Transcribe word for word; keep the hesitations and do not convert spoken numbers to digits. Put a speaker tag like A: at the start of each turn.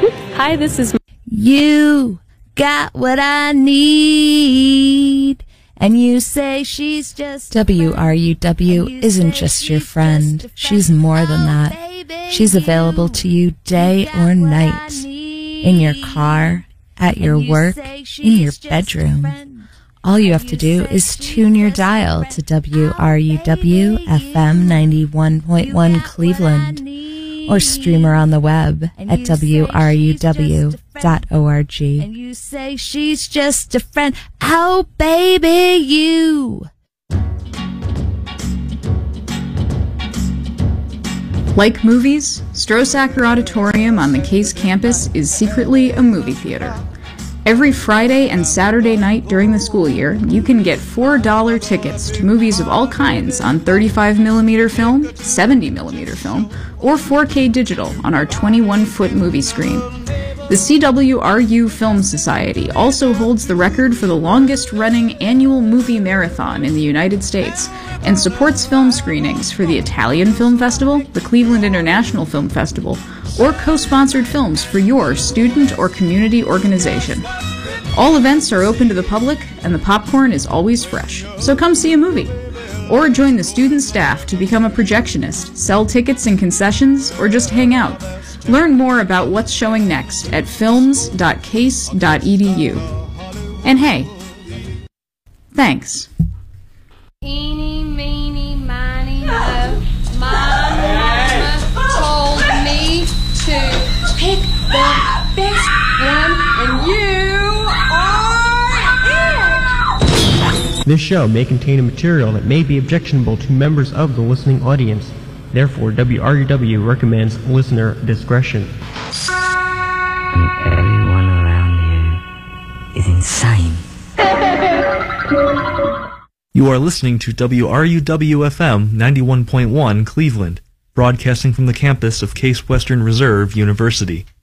A: Hi, this is...
B: You got what I need, and you say she's just...
C: W R U W isn't just your friend. She's more than that. She's available to you day or night. In your car, at your work, in your bedroom. All you have to do is tune your dial to W R U W F M ninety-one point one Cleveland, or stream her on the web at W R U W dot org.
B: And you say she's just a friend. Oh, baby, you.
D: Like movies, Strosacker Auditorium on the Case campus is secretly a movie theater. Every Friday and Saturday night during the school year, you can get four dollar tickets to movies of all kinds on thirty-five millimeter film, seventy millimeter film, or four K digital on our twenty-one foot movie screen. The C W R U Film Society also holds the record for the longest-running annual movie marathon in the United States and supports film screenings for the Italian Film Festival, the Cleveland International Film Festival, or co-sponsored films for your student or community organization. All events are open to the public, and the popcorn is always fresh, so come see a movie. Or join the student staff to become a projectionist, sell tickets and concessions, or just hang out. Learn more about what's showing next at films dot case dot e d u. And hey, thanks.
E: Eeny, meeny, miny, mo. My mama told me to pick the best one, and you are it!
F: This show may contain a material that may be objectionable to members of the listening audience. Therefore, W R U W recommends listener discretion.
G: And everyone around you is insane.
H: You are listening to W R U W F M ninety-one point one Cleveland, broadcasting from the campus of Case Western Reserve University.